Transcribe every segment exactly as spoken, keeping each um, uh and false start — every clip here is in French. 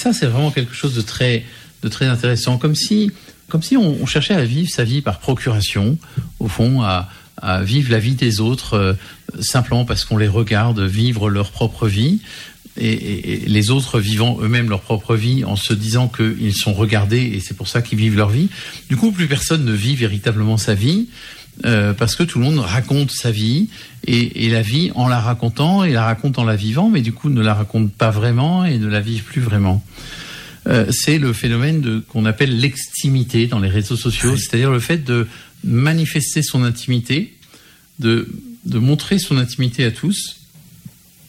ça, c'est vraiment quelque chose de très, de très intéressant. Comme si, comme si on, on cherchait à vivre sa vie par procuration, au fond, à, à vivre la vie des autres euh, simplement parce qu'on les regarde vivre leur propre vie. Et, et, et les autres vivant eux-mêmes leur propre vie en se disant qu'ils sont regardés et c'est pour ça qu'ils vivent leur vie. Du coup, plus personne ne vit véritablement sa vie euh, parce que tout le monde raconte sa vie et, et la vie en la racontant et la raconte en la vivant, mais du coup ne la raconte pas vraiment et ne la vivent plus vraiment. Euh, c'est le phénomène de, qu'on appelle l'extimité dans les réseaux sociaux, oui. C'est-à-dire le fait de manifester son intimité, de, de montrer son intimité à tous. Pourquoi ?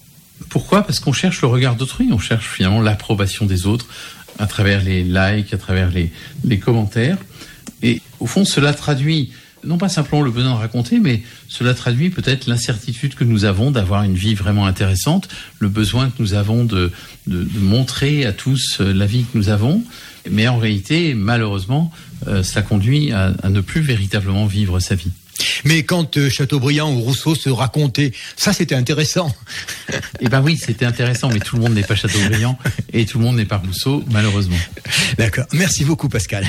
Parce qu'on cherche le regard d'autrui, on cherche finalement l'approbation des autres à travers les likes, à travers les, les commentaires. Et au fond, cela traduit non pas simplement le besoin de raconter, mais cela traduit peut-être l'incertitude que nous avons d'avoir une vie vraiment intéressante, le besoin que nous avons de, de, de montrer à tous la vie que nous avons. Mais en réalité, malheureusement, euh, ça conduit à, à ne plus véritablement vivre sa vie. Mais quand euh, Chateaubriand ou Rousseau se racontaient, ça c'était intéressant. Eh ben oui, c'était intéressant, mais tout le monde n'est pas Chateaubriand et tout le monde n'est pas Rousseau, malheureusement. D'accord. Merci beaucoup, Pascal.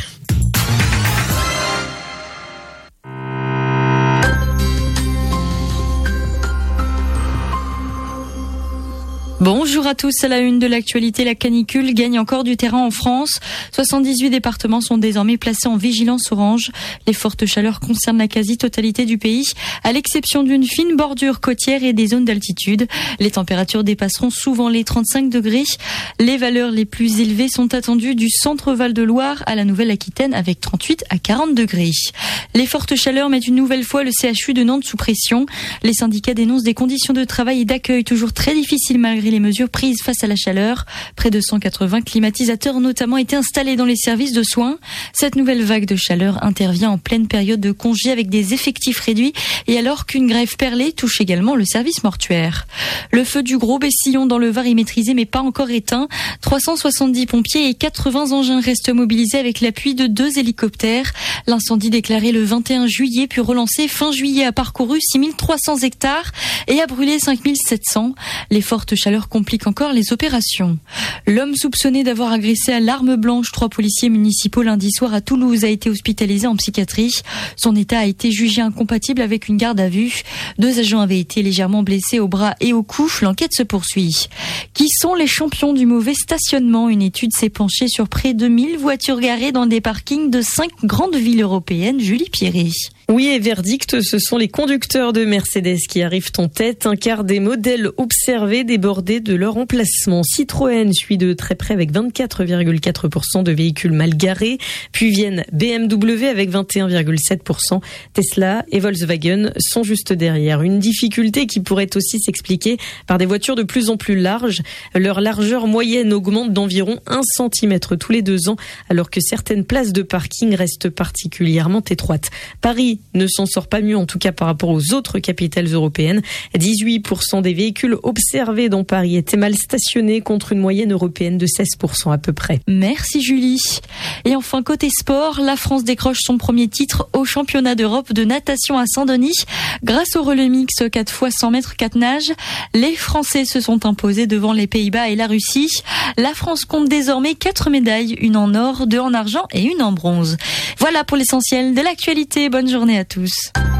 Bonjour à tous, à la une de l'actualité, la canicule gagne encore du terrain en France. soixante-dix-huit départements sont désormais placés en vigilance orange. Les fortes chaleurs concernent la quasi-totalité du pays, à l'exception d'une fine bordure côtière et des zones d'altitude. Les températures dépasseront souvent les trente-cinq degrés. Les valeurs les plus élevées sont attendues du centre Val-de-Loire à la Nouvelle-Aquitaine avec trente-huit à quarante degrés. Les fortes chaleurs mettent une nouvelle fois le C H U de Nantes sous pression. Les syndicats dénoncent des conditions de travail et d'accueil toujours très difficiles malgré les mesures prises face à la chaleur. Près de cent quatre-vingts climatisateurs ont notamment été installés dans les services de soins. Cette nouvelle vague de chaleur intervient en pleine période de congé avec des effectifs réduits et alors qu'une grève perlée touche également le service mortuaire. Le feu du Gros Bessillon dans le Var est maîtrisé mais pas encore éteint. trois cent soixante-dix pompiers et quatre-vingts engins restent mobilisés avec l'appui de deux hélicoptères. L'incendie déclaré le vingt et un juillet puis relancé fin juillet a parcouru six mille trois cents hectares et a brûlé cinq mille sept cents. Les fortes chaleurs complique encore les opérations. L'homme soupçonné d'avoir agressé à l'arme blanche trois policiers municipaux lundi soir à Toulouse a été hospitalisé en psychiatrie. Son état a été jugé incompatible avec une garde à vue. Deux agents avaient été légèrement blessés au bras et au cou. L'enquête se poursuit. Qui sont les champions du mauvais stationnement ? Une étude s'est penchée sur près de mille voitures garées dans des parkings de cinq grandes villes européennes. Julie Pierret. Oui, et verdict, ce sont les conducteurs de Mercedes qui arrivent en tête. Un quart des modèles observés débordés de leur emplacement. Citroën suit de très près avec vingt-quatre virgule quatre pour cent de véhicules mal garés. Puis viennent B M W avec vingt et un virgule sept pour cent. Tesla et Volkswagen sont juste derrière. Une difficulté qui pourrait aussi s'expliquer par des voitures de plus en plus larges. Leur largeur moyenne augmente d'environ un centimètre tous les deux ans, alors que certaines places de parking restent particulièrement étroites. Paris ne s'en sort pas mieux, en tout cas par rapport aux autres capitales européennes. dix-huit pour cent des véhicules observés dans Paris étaient mal stationnés contre une moyenne européenne de seize pour cent à peu près. Merci Julie. Et enfin, côté sport, la France décroche son premier titre au championnat d'Europe de natation à Saint-Denis. Grâce au relais mix quatre fois cent mètres quatre nages, les Français se sont imposés devant les Pays-Bas et la Russie. La France compte désormais quatre médailles, une en or, deux en argent et une en bronze. Voilà pour l'essentiel de l'actualité. Bonne journée à tous.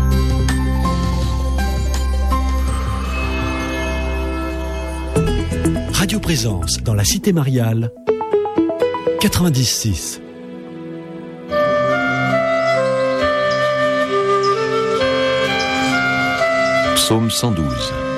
Radio Présence dans la Cité Mariale, quatre-vingt-dix six. Psaume cent douze.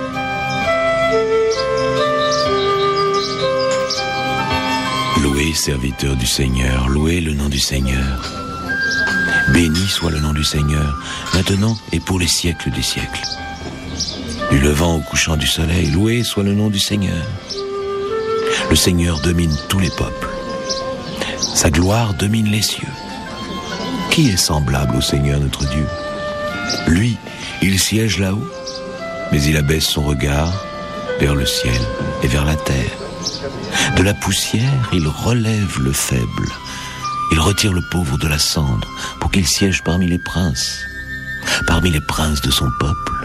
Louez, serviteurs du Seigneur, louez le nom du Seigneur. Béni soit le nom du Seigneur, maintenant et pour les siècles des siècles. Du levant au couchant du soleil, loué soit le nom du Seigneur. Le Seigneur domine tous les peuples. Sa gloire domine les cieux. Qui est semblable au Seigneur notre Dieu ? Lui, il siège là-haut, mais il abaisse son regard vers le ciel et vers la terre. De la poussière, il relève le faible. Il retire le pauvre de la cendre pour qu'il siège parmi les princes, parmi les princes de son peuple.